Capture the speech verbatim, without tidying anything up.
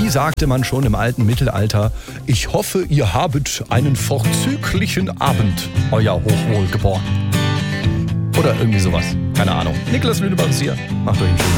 sagte man schon im alten Mittelalter, ich hoffe, ihr habet einen vorzüglichen Abend, euer Hochwohlgeboren. Oder irgendwie sowas. Keine Ahnung. Niklas Lüneberg ist hier. Macht euch einen schönen